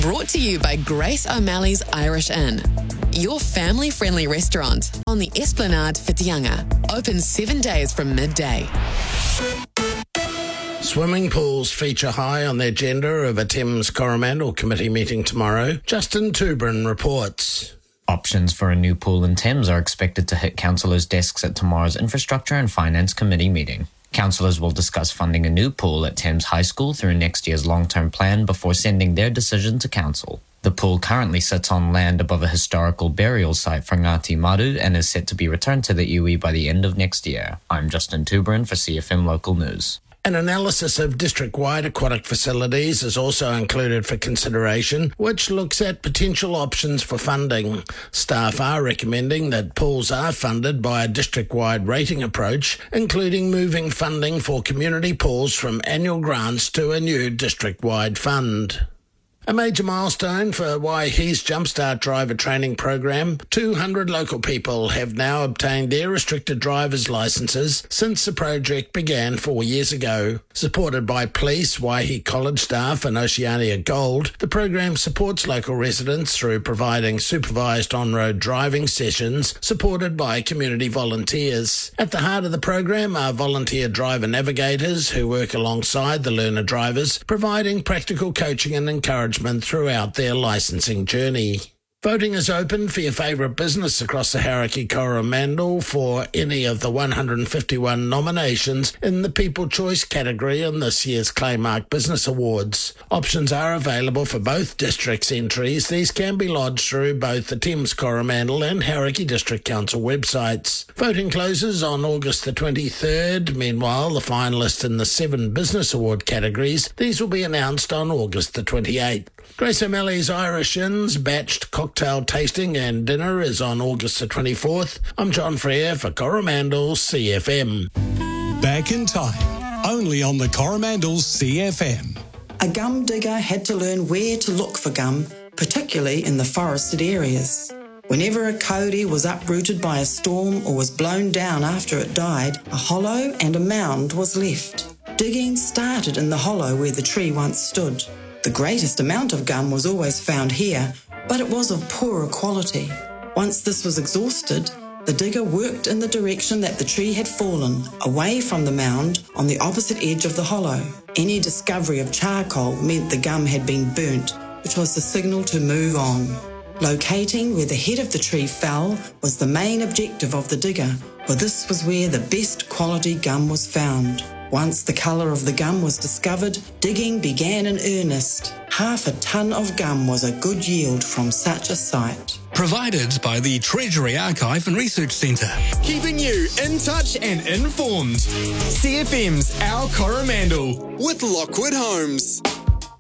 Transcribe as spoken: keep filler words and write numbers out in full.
Brought to you by Grace O'Malley's Irish Inn, your family-friendly restaurant on the Esplanade Whitianga. Open seven days from midday. Swimming pools feature high on the agenda of a Thames Coromandel Committee meeting tomorrow. Justin Tubrin reports. Options for a new pool in Thames are expected to hit councillors' desks at tomorrow's Infrastructure and Finance Committee meeting. Councillors will discuss funding a new pool at Thames High School through next year's long-term plan before sending their decision to council. The pool currently sits on land above a historical burial site for Ngāti Maru and is set to be returned to the iwi by the end of next year. I'm Justin Tubrin for C F M Local News. An analysis of district-wide aquatic facilities is also included for consideration, which looks at potential options for funding. Staff are recommending that pools are funded by a district-wide rating approach, including moving funding for community pools from annual grants to a new district-wide fund. A major milestone for Waihi's Jumpstart driver training program. two hundred local people have now obtained their restricted driver's licences since the project began four years ago. Supported by police, Waihi College staff and Oceania Gold, the program supports local residents through providing supervised on-road driving sessions supported by community volunteers. At the heart of the program are volunteer driver navigators who work alongside the learner drivers, providing practical coaching and encouragement throughout their licensing journey. Voting is open for your favourite business across the Hauraki Coromandel for any of the one hundred fifty-one nominations in the People Choice category in this year's Claymark Business Awards. Options are available for both districts' entries. These can be lodged through both the Thames Coromandel and Hauraki District Council websites. Voting closes on August the twenty-third. Meanwhile, the finalists in the seven Business Award categories, these will be announced on August the twenty-eighth. Grace O'Malley's Irish Inn's batched cocktail tasting and dinner is on August the twenty-fourth. I'm John Frere for Coromandel C F M. Back in time, only on the Coromandel C F M. A gum digger had to learn where to look for gum, particularly in the forested areas. Whenever a kauri was uprooted by a storm or was blown down after it died, a hollow and a mound was left. Digging started in the hollow where the tree once stood. The greatest amount of gum was always found here, but it was of poorer quality. Once this was exhausted, the digger worked in the direction that the tree had fallen, away from the mound on the opposite edge of the hollow. Any discovery of charcoal meant the gum had been burnt, which was the signal to move on. Locating where the head of the tree fell was the main objective of the digger, for this was where the best quality gum was found. Once the colour of the gum was discovered, digging began in earnest. Half a tonne of gum was a good yield from such a site. Provided by the Treasury Archive and Research Centre. Keeping you in touch and informed. C F M's Our Coromandel with Lockwood Homes.